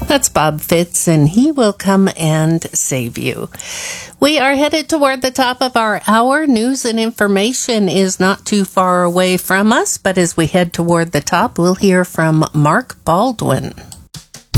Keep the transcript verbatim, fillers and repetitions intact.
That's Bob Fitts, and he will come and save you. We are headed toward the top of our hour. News and information is not too far away from us, but as we head toward the top, we'll hear from Mark Baldwin.